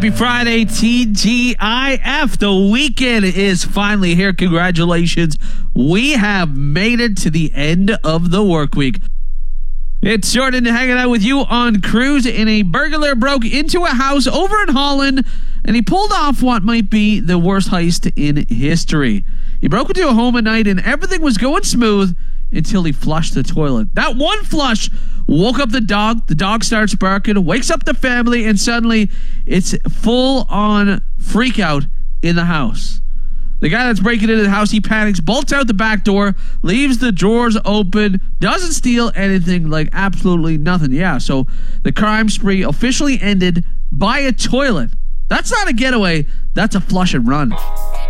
Happy Friday, TGIF. The weekend is finally here. Congratulations. We have made it to the end of the work week. It's Jordan hanging out with you on Cruise, and a burglar broke into a house over in Holland, and he pulled off what might be the worst heist in history. He broke into a home at night, and everything was going smooth until he flushed the toilet. That one flush woke up the dog. The dog starts barking, wakes up the family, and suddenly it's full-on freak out in the house. The guy that's breaking into the house, he panics, bolts out the back door, leaves the drawers open, doesn't steal anything, like absolutely nothing. Yeah, so the crime spree officially ended by a toilet. That's not a getaway, that's a flush and run.